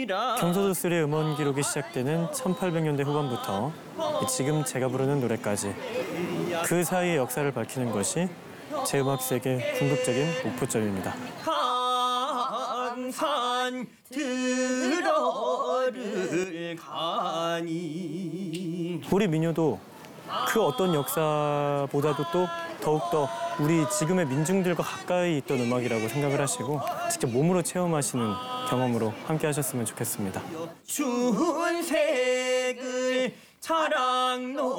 경소도술의 음원 기록이 시작되는 1800년대 후반부터 지금 제가 부르는 노래까지 그 사이의 역사를 밝히는 것이 제 음악 세계 궁극적인 목표점입니다. 항산 들어를 가니. 우리 민요도 그 어떤 역사보다도 또 더욱더 우리 지금의 민중들과 가까이 있던 음악이라고 생각을 하시고 직접 몸으로 체험하시는 경험으로 함께 하셨으면 좋겠습니다. 추운 색을 자랑